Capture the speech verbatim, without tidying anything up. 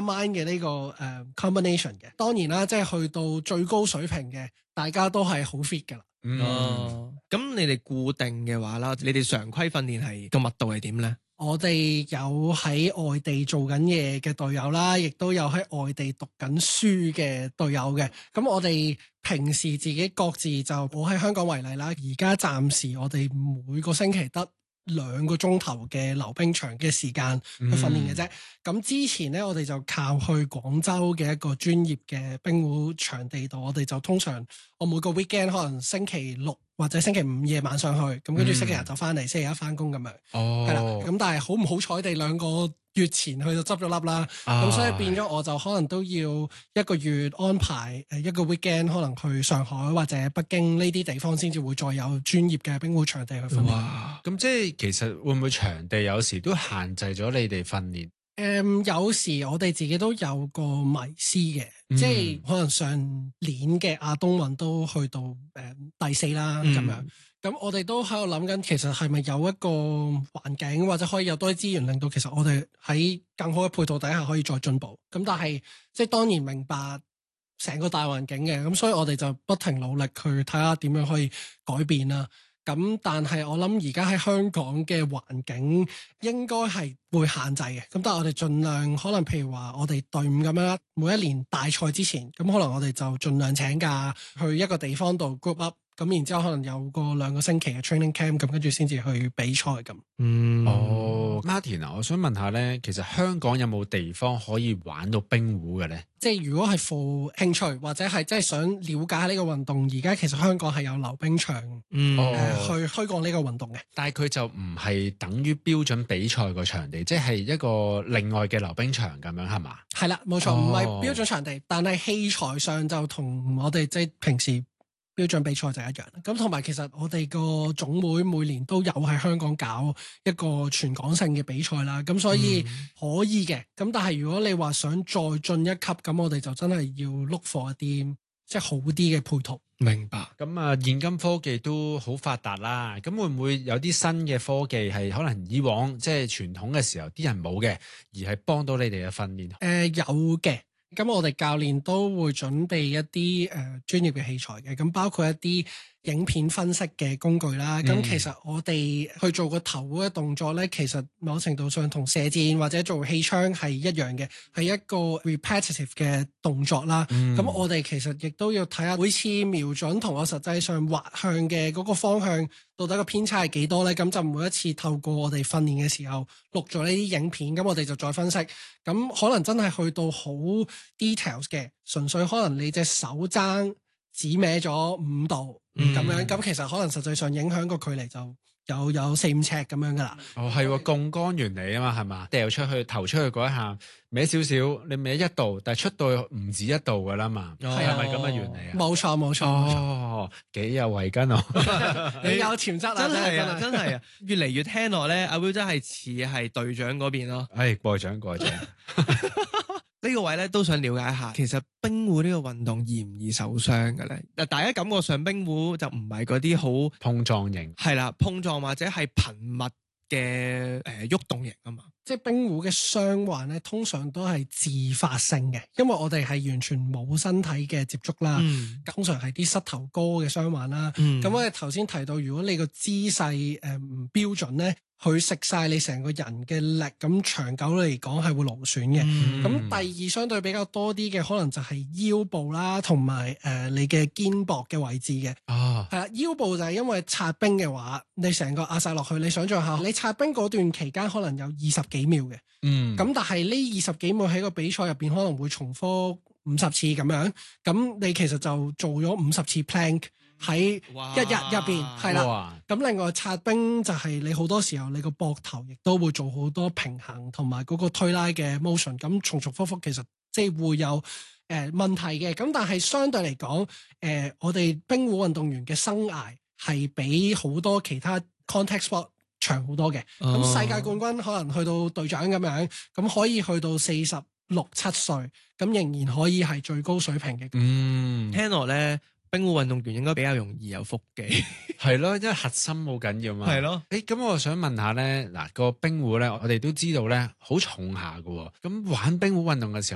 mastermind 嘅呢、這個誒、呃、combination 嘅。當然啦，即係去到最高水平嘅，大家都係好 fit 噶啦。 嗯、哦，咁你哋固定嘅話啦，你哋常規訓練係個密度係點咧？ 我哋有喺外地做緊嘢嘅隊友啦，亦都有喺外地讀緊書嘅隊友嘅。咁我哋平時自己各自就，我喺香港為例啦，而家暫時我哋每個星期得兩個鐘頭嘅溜冰場嘅時間去訓練嘅啫。咁、嗯、之前呢，我哋就靠去廣州嘅一個專業嘅冰壺場地度，我哋就通常我每個 weekend 可能星期六或者星期五夜晚上去，咁跟住星期日就翻嚟，嗯、星期一翻工咁樣。哦，係啦。咁但係好唔好彩地兩個月前去就執咗笠啦。咁、哦、所以變咗我就可能都要一個月安排誒一個 weekend 可能去上海或者北京呢啲地方先至會再有專業嘅冰壺場地去訓練。 哇！咁即係其實會唔會場地有時都限制咗你哋訓練？ 誒、嗯、有時我哋自己都有個迷思嘅，嗯、即係可能上年嘅亞冬運都去到誒、呃、第四啦咁、嗯、樣，咁我哋都喺度諗緊，其實係咪有一個環境或者可以有多啲資源，令到其實我哋喺更好嘅配套底下可以再進步。咁但係即係當然明白成個大環境嘅，咁所以我哋就不停努力去睇下點樣可以改變啦。咁但係我諗而家喺香港嘅環境應該係會限制嘅，咁但係我哋盡量可能譬如話我哋隊伍咁樣，每一年大賽之前，咁可能我哋就盡量請假去一個地方度 group up，咁然之後可能有個兩個星期嘅 training camp，咁跟住先至去比賽咁。嗯， 哦 ，Martin 啊，我想問下咧，其實香港有冇地方可以玩到冰壺嘅咧？ 即係如果係 for 興趣或者係即係想了解下呢個運動，而家其實香港係有溜冰場，嗯呃、去推廣呢個運動嘅。 但係佢就唔係等於標準比賽個場地，即係一個另外嘅溜冰場咁樣係嘛？ 係啦，冇錯，唔係標準場地，但係器材上就同我哋即係平時標準比賽就一樣。咁同埋其實我哋個總會每年都有喺香港搞一個全港性嘅比賽啦，咁所以可以嘅。咁、嗯、但係如果你話想再進一級，咁我哋就真係要 look for 一啲即係好啲嘅配套。 明白。咁啊，現今科技都好發達啦，咁會唔會有啲新嘅科技係可能以往即係傳統嘅時候啲人冇嘅，而係幫到你哋嘅訓練？誒、 呃，有嘅。咁我哋教練都會準備一啲誒專業嘅器材嘅，咁包括一啲影片分析嘅工具啦。咁、嗯、其實我哋去做個頭嘅動作咧，其實某程度上同射箭或者做氣槍係一樣嘅，係一個 repetitive 嘅動作啦。咁、嗯、我哋其實亦都要睇下每次瞄準同我實際上滑向嘅嗰個方向到底個偏差係幾多咧？咁就每一次透過我哋訓練嘅時候錄咗呢啲影片，咁我哋就再分析。咁可能真係去到好 details 嘅，純粹可能你隻手踭指歪咗五度咁、嗯、樣，咁其實可能實際上影響個距離就有有四五尺咁樣噶啦。 哦，係喎，槓桿原理啊嘛，係嘛？掉出去投出去嗰一下歪少少，你歪一度，但係出到唔止一度噶啦嘛，係咪咁嘅原理啊？ 冇錯冇錯。 哦，幾有慧根啊！ 你有潛質啊！ 真係啊，真係啊，越嚟越聽落咧，阿 Will 真係似係隊長嗰邊咯。 係過獎過獎。 呢個位咧都想了解一下，其實冰壺呢個運動易唔易受傷嘅咧？嗱，大家感覺上冰壺就唔係嗰啲好碰撞型， 係啦，碰撞或者係頻密嘅誒喐動型啊嘛。 即係冰壺嘅傷患咧，通常都係自發性嘅，因為我哋係完全冇身體嘅接觸啦。嗯、通常係啲膝頭哥嘅傷患啦。咁、嗯、我哋頭先提到，如果你個姿勢誒唔標準咧，佢食晒你成個人嘅力，咁長久嚟講係會勞損嘅。咁、嗯、第二相對比較多啲嘅，可能就係腰部啦，同埋誒你嘅肩膊嘅位置嘅。啊，係啦，腰部就係因為擦冰嘅話，你成個壓晒落去，你想象下，你擦冰嗰段期間可能有二十幾秒嘅。嗯，咁但係呢二十幾秒喺個比賽入邊可能會重複五十次咁樣，咁你其實就做咗五十次 plank。喺一日入邊係啦，咁另外擦冰就係你好多時候你個膊頭亦都會做好多平衡同埋嗰個推拉嘅 motion，咁重重複複其實即係會有誒、呃、問題嘅。咁但係相對嚟講，誒、呃、我哋冰壺運動員嘅生涯係比好多其他 contact sport 長好多嘅。咁、哦、世界冠軍可能去到隊長咁樣，咁可以去到四十六七歲，咁仍然可以係最高水平嘅。 嗯，聽落咧。冰壺運動員應該比較容易有腹肌， 係咯，因為核心好緊要嘛。係咯，誒，咁我想問下咧，嗱個冰壺咧，我哋都知道咧好重下㗎喎，咁玩冰壺運動嘅時候。